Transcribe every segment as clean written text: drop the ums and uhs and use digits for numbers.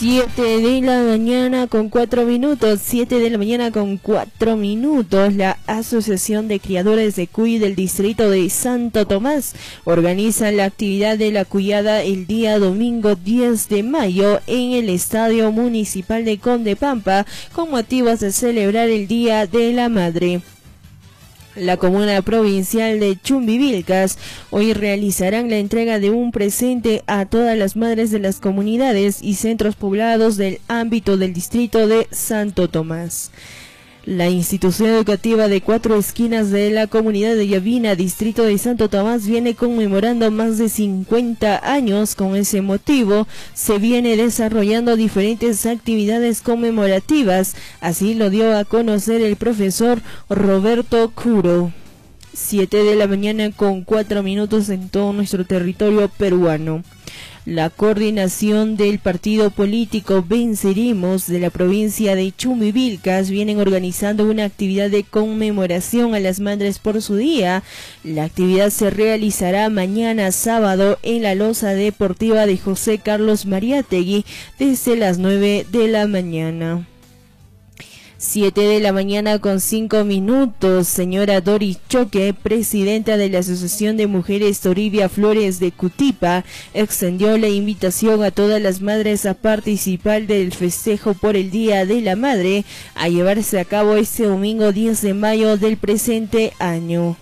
7 de la mañana con 4 minutos, 7 de la mañana con 4 minutos. La Asociación de Criadores de Cuy del Distrito de Santo Tomás organiza la actividad de la cuyada el día domingo 10 de mayo en el Estadio Municipal de Condepampa con motivos de celebrar el Día de la Madre. La comuna provincial de Chumbivilcas hoy realizarán la entrega de un presente a todas las madres de las comunidades y centros poblados del ámbito del distrito de Santo Tomás. La institución educativa de Cuatro Esquinas de la comunidad de Llavina, distrito de Santo Tomás, viene conmemorando más de 50 años. Con ese motivo, se viene desarrollando diferentes actividades conmemorativas. Así lo dio a conocer el profesor Roberto Curo. 7 de la mañana con 4 minutos en todo nuestro territorio peruano. La coordinación del partido político Venceremos de la provincia de Chumbivilcas vienen organizando una actividad de conmemoración a las madres por su día. La actividad se realizará mañana sábado en la loza deportiva de José Carlos Mariátegui desde las 9 de la mañana. 7 de la mañana con 5 minutos. Señora Doris Choque, presidenta de la Asociación de Mujeres Toribia Flores de Cutipa, extendió la invitación a todas las madres a participar del festejo por el Día de la Madre, a llevarse a cabo este domingo 10 de mayo del presente año.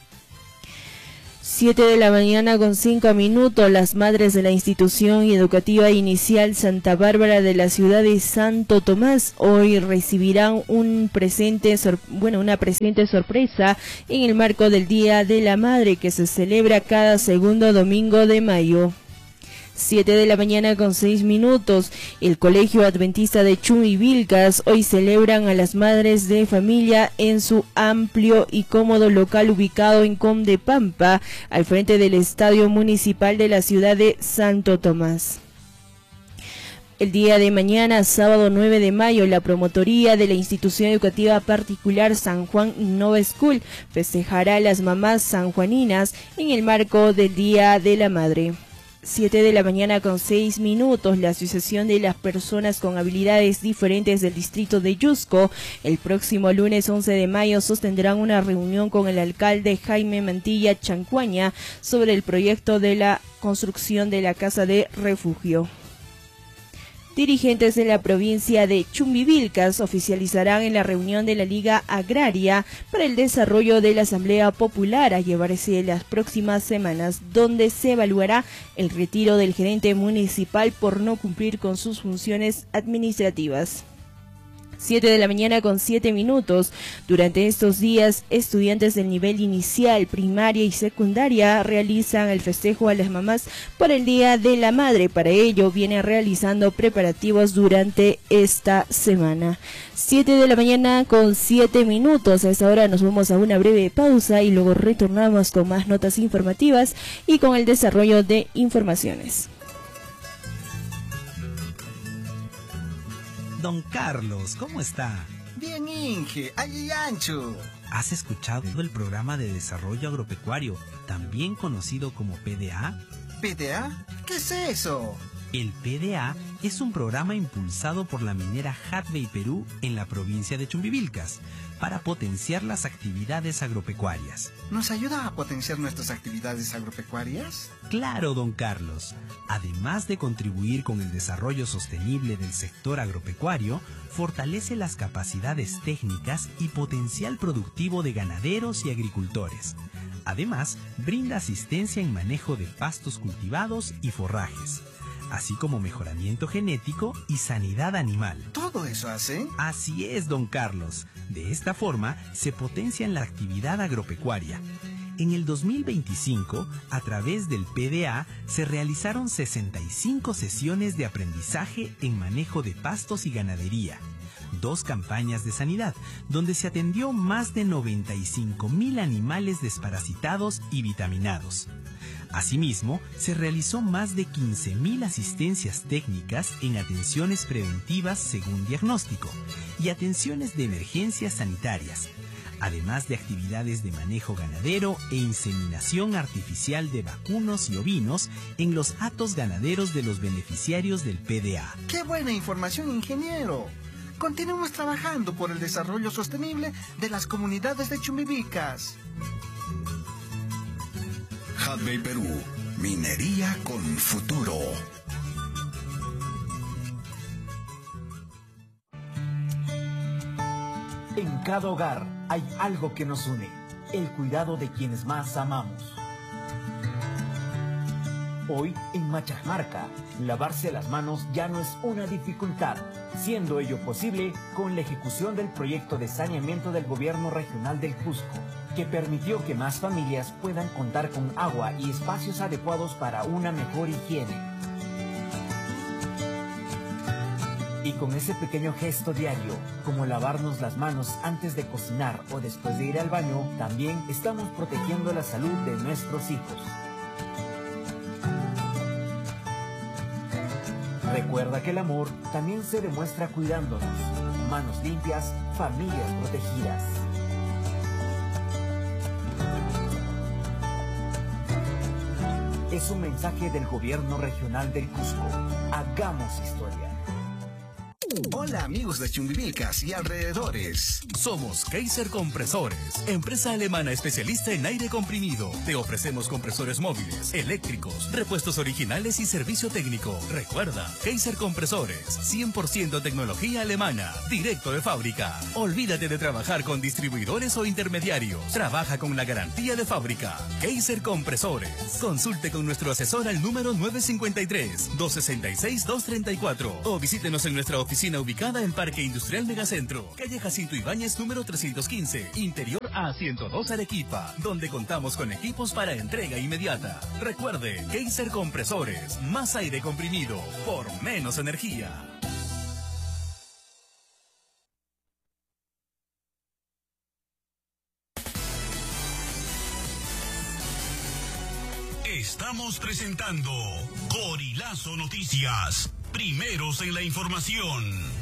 7 de la mañana con 5 minutos. Las madres de la institución educativa inicial Santa Bárbara de la ciudad de Santo Tomás hoy recibirán una presente sorpresa en el marco del Día de la Madre que se celebra cada segundo domingo de mayo. 7 de la mañana con 6 minutos. El Colegio Adventista de Chumbivilcas hoy celebran a las madres de familia en su amplio y cómodo local ubicado en Condepampa, al frente del Estadio Municipal de la ciudad de Santo Tomás. El día de mañana, sábado 9 de mayo, la promotoría de la institución educativa particular San Juan Innova School festejará a las mamás sanjuaninas en el marco del Día de la Madre. 7 de la mañana con 6 minutos. La Asociación de las Personas con Habilidades Diferentes del Distrito de Yusco el próximo lunes 11 de mayo sostendrán una reunión con el alcalde Jaime Mantilla Chancuaña sobre el proyecto de la construcción de la Casa de Refugio. Dirigentes de la provincia de Chumbivilcas oficializarán en la reunión de la Liga Agraria para el Desarrollo de la Asamblea Popular a llevarse en las próximas semanas, donde se evaluará el retiro del gerente municipal por no cumplir con sus funciones administrativas. 7 de la mañana con 7 minutos. Durante estos días, estudiantes del nivel inicial, primaria y secundaria realizan el festejo a las mamás por el Día de la Madre. Para ello, vienen realizando preparativos durante esta semana. 7 de la mañana con 7 minutos. A esta hora nos vamos a una breve pausa y luego retornamos con más notas informativas y con el desarrollo de informaciones. Don Carlos, ¿cómo está? Bien, Inge, allí ancho. ¿Has escuchado el programa de desarrollo agropecuario, también conocido como PDA? ¿PDA? ¿Qué es eso? El PDA es un programa impulsado por la minera Hudbay Perú en la provincia de Chumbivilcas para potenciar las actividades agropecuarias. ¿Nos ayuda a potenciar nuestras actividades agropecuarias? Claro, don Carlos. Además de contribuir con el desarrollo sostenible del sector agropecuario, fortalece las capacidades técnicas y potencial productivo de ganaderos y agricultores. Además, brinda asistencia en manejo de pastos cultivados y forrajes, así como mejoramiento genético y sanidad animal. ¿Todo eso hace? Así es, don Carlos. De esta forma, se potencia la actividad agropecuaria. En el 2025, a través del PDA, se realizaron 65 sesiones de aprendizaje en manejo de pastos y ganadería, 2 campañas de sanidad, donde se atendió más de 95,000 animales desparasitados y vitaminados. Asimismo, se realizó más de 15,000 asistencias técnicas en atenciones preventivas según diagnóstico y atenciones de emergencias sanitarias. además de actividades de manejo ganadero e inseminación artificial de vacunos y ovinos en los hatos ganaderos de los beneficiarios del PDA. ¡Qué buena información, ingeniero! Continuemos trabajando por el desarrollo sostenible de las comunidades de Chumbivicas. Hudbay Perú, minería con futuro. En cada hogar hay algo que nos une, el cuidado de quienes más amamos. Hoy, en Machamarca, lavarse las manos ya no es una dificultad, siendo ello posible con la ejecución del proyecto de saneamiento del Gobierno Regional del Cusco, que permitió que más familias puedan contar con agua y espacios adecuados para una mejor higiene. Y con ese pequeño gesto diario, como lavarnos las manos antes de cocinar o después de ir al baño, también estamos protegiendo la salud de nuestros hijos. Recuerda que el amor también se demuestra cuidándonos. Manos limpias, familias protegidas. Es un mensaje del Gobierno Regional del Cusco. Hagamos historia. Hola amigos de Chumbivicas y alrededores. Somos Kaiser Compresores, empresa alemana especialista en aire comprimido. Te ofrecemos compresores móviles, eléctricos, repuestos originales y servicio técnico. Recuerda, Kaiser Compresores, 100% tecnología alemana, directo de fábrica. Olvídate de trabajar con distribuidores o intermediarios. Trabaja con la garantía de fábrica. Kaiser Compresores. Consulte con nuestro asesor al número 953-266-234 o visítenos en nuestra oficina ubicada en Parque Industrial Megacentro, calle Jacinto Ibáñez número 315, interior A102 Arequipa, donde contamos con equipos para entrega inmediata. Recuerde, Kaiser Compresores, más aire comprimido por menos energía. Estamos presentando Gorilazo Noticias. Primeros en la información.